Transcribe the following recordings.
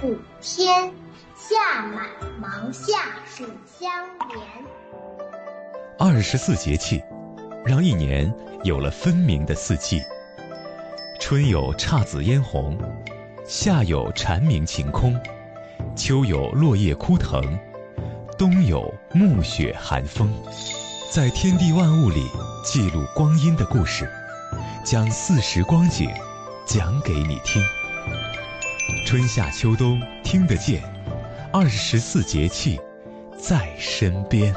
补天，夏满芒夏是相连。 24节气，让一年有了分明的四季。春有姹紫嫣红，夏有蝉鸣晴空，秋有落叶枯藤，冬有暮雪寒风。在天地万物里记录光阴的故事，将40光景讲给你听。春夏秋冬听得见，24节气在身边。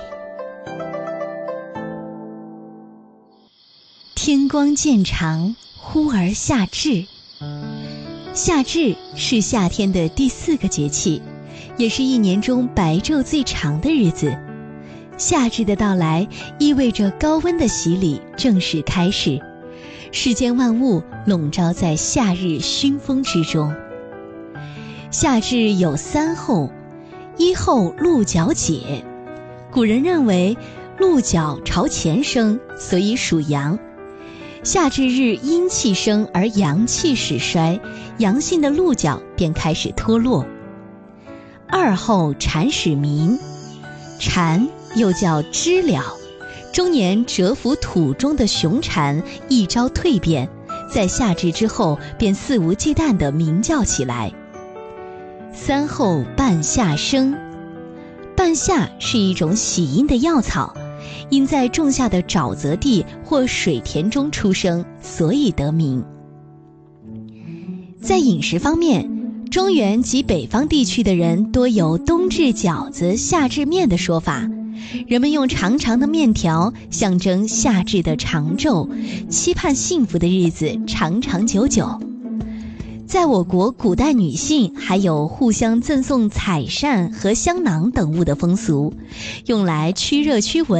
天光渐长，忽而夏至。夏至是夏天的第4个节气，也是一年中白昼最长的日子。夏至的到来意味着高温的洗礼正式开始，世间万物笼罩在夏日熏风之中。夏至有3候，1候鹿角解。古人认为鹿角朝前生，所以属阳。夏至日阴气生而阳气始衰，阳性的鹿角便开始脱落。2候蝉始鸣。蝉又叫知了，终年蛰伏土中的雄蝉一朝蜕变，在夏至之后便肆无忌惮地鸣叫起来。3候半夏生。半夏是一种喜阴的药草，因在仲夏的沼泽地或水田中出生，所以得名。在饮食方面，中原及北方地区的人多有冬至饺子夏至面的说法，人们用长长的面条象征夏至的长昼，期盼幸福的日子长长久久。在我国，古代女性还有互相赠送彩扇和香囊等物的风俗，用来驱热驱蚊。